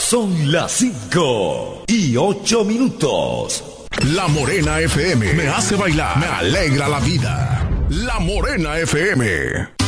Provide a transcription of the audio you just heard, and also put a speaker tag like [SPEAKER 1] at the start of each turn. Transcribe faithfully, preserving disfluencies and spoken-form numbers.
[SPEAKER 1] Son las cinco y ocho minutos.
[SPEAKER 2] La Morena F M me hace bailar, me alegra la vida. La Morena F M.